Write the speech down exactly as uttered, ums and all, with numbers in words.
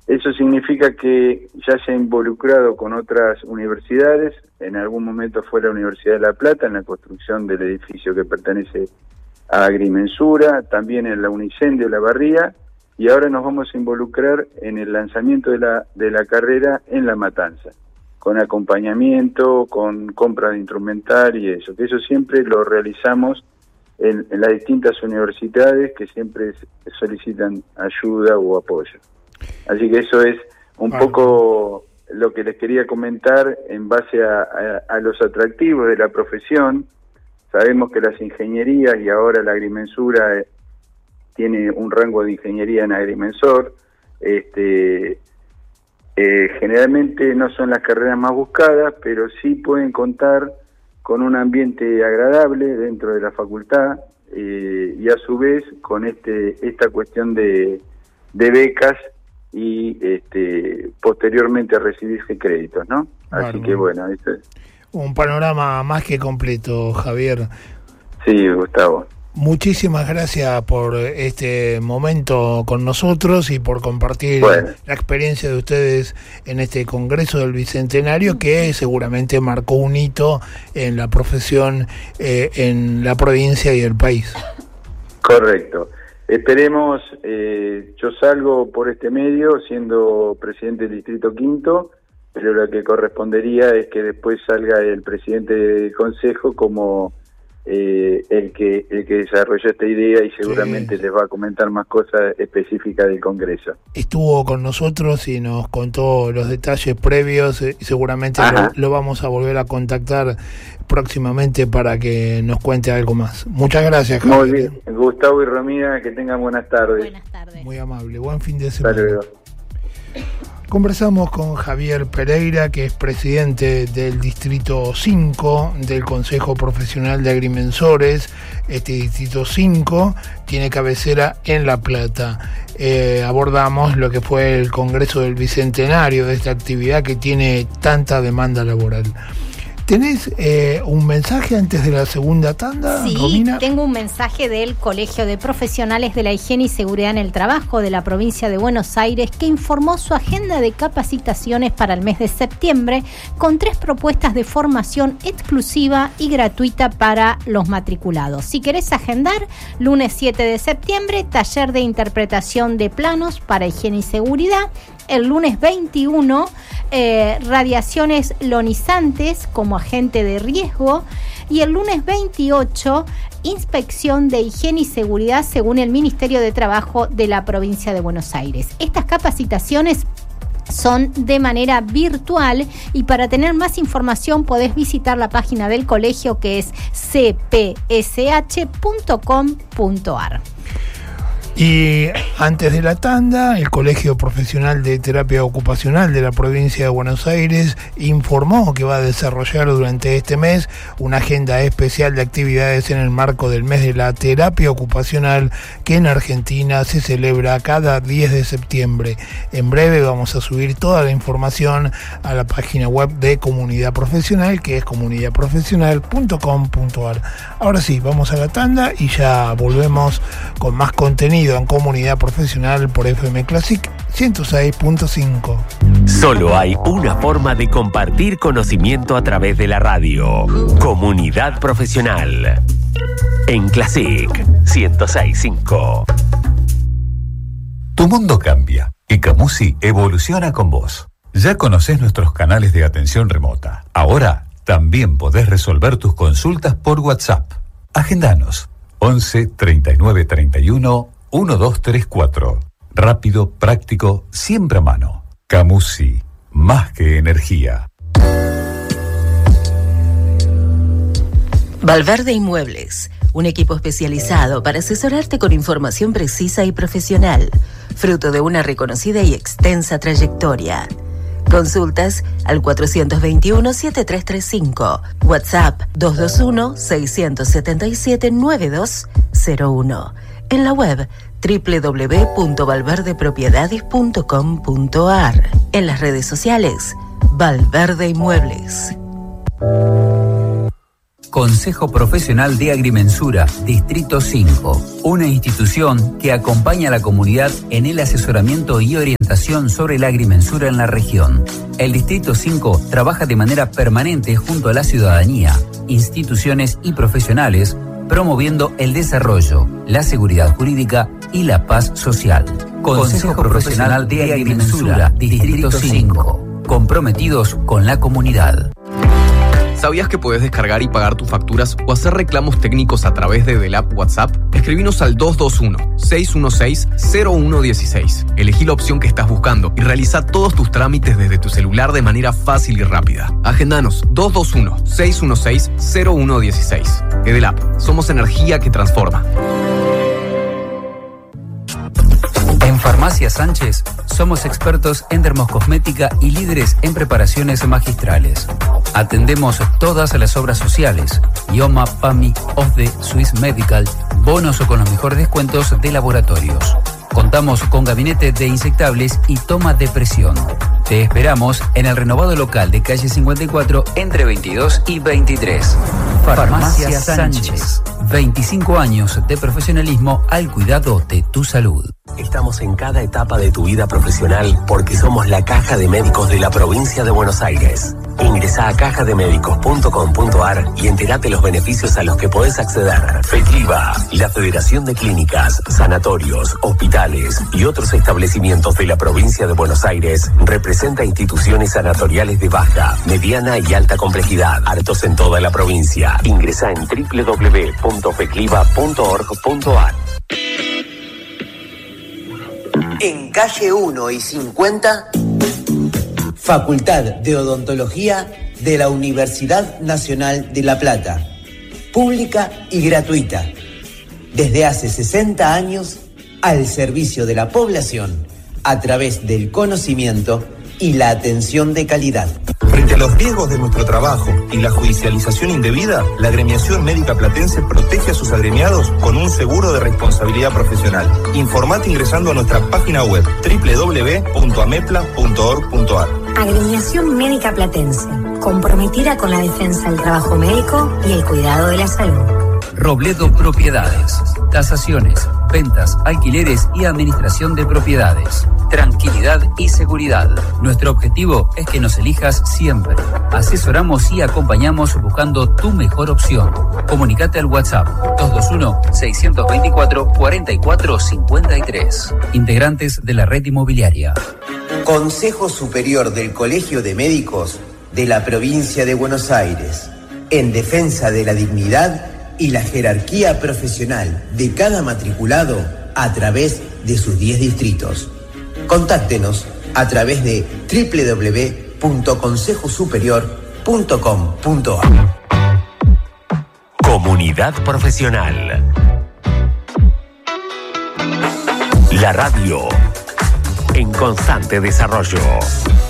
Eso significa que ya se ha involucrado con otras universidades, en algún momento fue la Universidad de La Plata en la construcción del edificio que pertenece a Agrimensura, también en la Unicen de Olavarría, y ahora nos vamos a involucrar en el lanzamiento de la, de la carrera en La Matanza, con acompañamiento, con compra de instrumental y eso, que eso siempre lo realizamos en, en las distintas universidades que siempre solicitan ayuda o apoyo. Así que eso es un ah. poco lo que les quería comentar en base a, a, a los atractivos de la profesión. Sabemos que las ingenierías, y ahora la agrimensura eh, tiene un rango de ingeniería en agrimensor, este, eh, generalmente no son las carreras más buscadas, pero sí pueden contar con un ambiente agradable dentro de la facultad eh, y a su vez con este esta cuestión de, de becas y este posteriormente recibirse créditos, ¿no? Así bueno, que bueno, esto es un panorama más que completo, Javier. Sí, Gustavo. Muchísimas gracias por este momento con nosotros y por compartir bueno. la experiencia de ustedes en este Congreso del Bicentenario, que seguramente marcó un hito en la profesión eh, en la provincia y el país. Correcto. Esperemos, eh, yo salgo por este medio siendo presidente del Distrito Quinto, pero lo que correspondería es que después salga el presidente del Consejo como eh, el que el que desarrolló esta idea y seguramente sí. les va a comentar más cosas específicas del Congreso. Estuvo con nosotros y nos contó los detalles previos y seguramente lo, lo vamos a volver a contactar próximamente para que nos cuente algo más. Muchas gracias, Javier. Muy bien, Gustavo y Romina, que tengan buenas tardes. Buenas tardes. Muy amable, buen fin de semana. Hasta luego. Conversamos con Javier Pereira, que es presidente del Distrito cinco del Consejo Profesional de Agrimensores. Este Distrito cinco tiene cabecera en La Plata. Eh, abordamos lo que fue el Congreso del Bicentenario de esta actividad que tiene tanta demanda laboral. ¿Tenés eh, un mensaje antes de la segunda tanda, Sí, Romina? Tengo un mensaje del Colegio de Profesionales de la Higiene y Seguridad en el Trabajo de la provincia de Buenos Aires, que informó su agenda de capacitaciones para el mes de septiembre con tres propuestas de formación exclusiva y gratuita para los matriculados. Si querés agendar, lunes siete de septiembre, taller de interpretación de planos para higiene y seguridad. El lunes veintiuno, eh, radiaciones ionizantes como agente de riesgo. Y el lunes veintiocho, inspección de higiene y seguridad según el Ministerio de Trabajo de la provincia de Buenos Aires. Estas capacitaciones son de manera virtual y para tener más información podés visitar la página del colegio, que es c p s h punto com punto a r. Y antes de la tanda, el Colegio Profesional de Terapia Ocupacional de la provincia de Buenos Aires informó que va a desarrollar durante este mes una agenda especial de actividades en el marco del mes de la terapia ocupacional, que en Argentina se celebra cada diez de septiembre. En breve vamos a subir toda la información a la página web de Comunidad Profesional, que es comunidad profesional punto com punto a r. Ahora sí, vamos a la tanda y ya volvemos con más contenido en Comunidad Profesional por F M Classic ciento seis punto cinco. Solo hay una forma de compartir conocimiento a través de la radio. Comunidad Profesional en Classic ciento seis punto cinco. Tu mundo cambia y Camusi evoluciona con vos. Ya conocés nuestros canales de atención remota. Ahora también podés resolver tus consultas por WhatsApp. Agendanos once treinta y nueve treinta y uno uno dos tres cuatro. Rápido, práctico, siempre a mano. Camusi, más que energía. Valverde Inmuebles, un equipo especializado para asesorarte con información precisa y profesional, fruto de una reconocida y extensa trayectoria. Consultas al cuatro dos uno, siete tres tres cinco, WhatsApp dos dos uno, seis siete siete, nueve dos cero uno. En la web doble u doble u doble u punto valverde propiedades punto com punto a r. En las redes sociales, Valverde Inmuebles. Consejo Profesional de Agrimensura, Distrito cinco, una institución que acompaña a la comunidad en el asesoramiento y orientación sobre la agrimensura en la región. El Distrito cinco trabaja de manera permanente junto a la ciudadanía, instituciones y profesionales, promoviendo el desarrollo, la seguridad jurídica y la paz social. Consejo Profesional de Agrimensura, Distrito cinco, comprometidos con la comunidad. ¿Sabías que puedes descargar y pagar tus facturas o hacer reclamos técnicos a través de Del App WhatsApp? Escribinos al dos dos uno, seis uno seis, cero uno uno seis. Elegí la opción que estás buscando y realiza todos tus trámites desde tu celular de manera fácil y rápida. Agendanos dos dos uno, seis uno seis, cero uno uno seis. Del App, somos energía que transforma. En Farmacia Sánchez somos expertos en dermocosmética y líderes en preparaciones magistrales. Atendemos todas las obras sociales, IOMA, PAMI, O S D E, Swiss Medical, bonos o con los mejores descuentos de laboratorios. Contamos con gabinete de insectables y toma de presión. Te esperamos en el renovado local de calle cincuenta y cuatro entre veintidós y veintitrés. Farmacia Sánchez. veinticinco años de profesionalismo al cuidado de tu salud. Estamos en cada etapa de tu vida profesional porque somos la Caja de Médicos de la provincia de Buenos Aires. Ingresá a caja de médicos punto com punto a r y entérate los beneficios a los que podés acceder. FECLIVA, la Federación de Clínicas, Sanatorios, Hospitales y otros establecimientos de la provincia de Buenos Aires, representa instituciones sanatoriales de baja, mediana y alta complejidad, hartos en toda la provincia. Ingresá en doble u doble u doble u punto fecliva punto org punto a r. En calle uno y cincuenta, Facultad de Odontología de la Universidad Nacional de La Plata. Pública y gratuita. Desde hace sesenta años, al servicio de la población, a través del conocimiento y la atención de calidad. Frente a los riesgos de nuestro trabajo y la judicialización indebida, la Agremiación Médica Platense protege a sus agremiados con un seguro de responsabilidad profesional. Informate ingresando a nuestra página web doble u doble u doble u punto amepla punto org punto a r. Agremiación Médica Platense, comprometida con la defensa del trabajo médico y el cuidado de la salud. Robledo Propiedades, tasaciones, ventas, alquileres y administración de propiedades. Tranquilidad y seguridad. Nuestro objetivo es que nos elijas siempre. Asesoramos y acompañamos buscando tu mejor opción. Comunicate al WhatsApp dos dos uno, seis dos cuatro, cuatro cuatro cinco tres. Integrantes de la red inmobiliaria. Consejo Superior del Colegio de Médicos de la provincia de Buenos Aires, en defensa de la dignidad y la jerarquía profesional de cada matriculado a través de sus diez distritos. Contáctenos a través de doble u doble u doble u punto consejo superior punto com punto a r. Comunidad Profesional. La radio en constante desarrollo.